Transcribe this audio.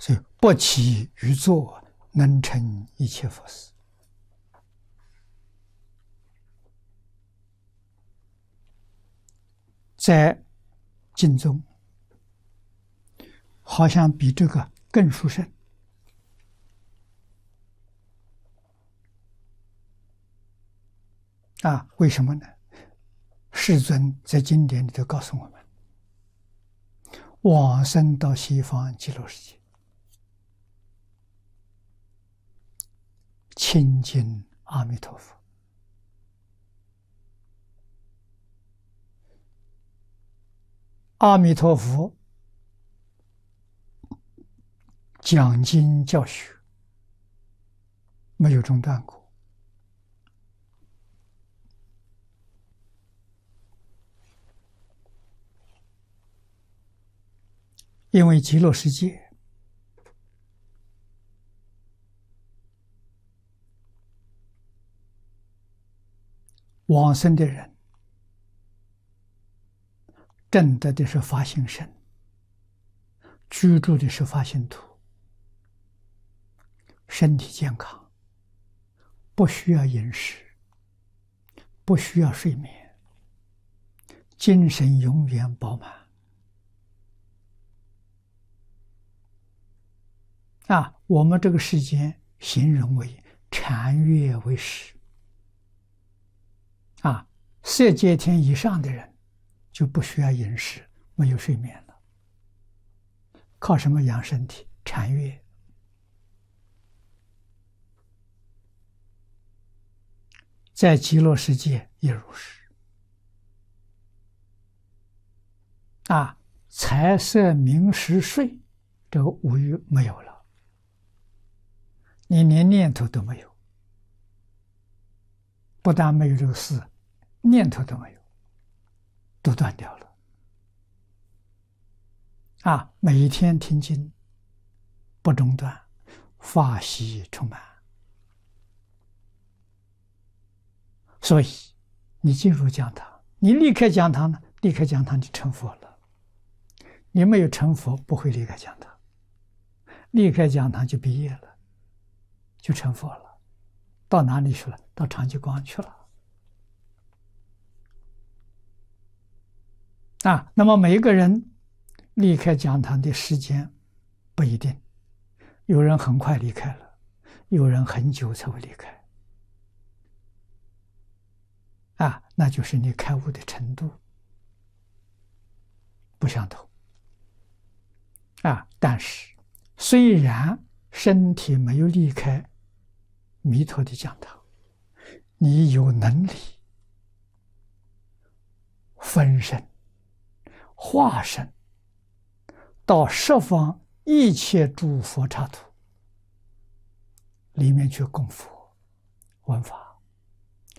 所以不起于坐，能成一切佛事。在经中，好像比这个更殊胜。为什么呢？世尊在经典里头告诉我们，往生到西方极乐世界，亲近阿弥陀佛，阿弥陀佛讲经教学没有中断过。因为极乐世界往生的人证得的是发心身，居住的是发心土，身体健康，不需要饮食，不需要睡眠，精神永远饱满。我们这个世间形容为禅悦为食。色界天以上的人就不需要饮食，没有睡眠了，靠什么养身体？禅悦。在极乐世界也如是。财色名食睡这个五欲没有了，你连念头都没有，不但没有这个事，念头都没有，都断掉了。每一天听经不中断，法喜充满。所以你进入讲堂，你离开讲堂呢？离开讲堂你成佛了。你没有成佛，不会离开讲堂。离开讲堂就毕业了，就成佛了。到哪里去了？到长吉光去了。那么每一个人离开讲堂的时间不一定，有人很快离开了，有人很久才会离开。那就是你开悟的程度不相同。但是虽然身体没有离开弥陀的讲堂，你有能力分身化身到十方一切诸佛刹土里面去供佛闻法。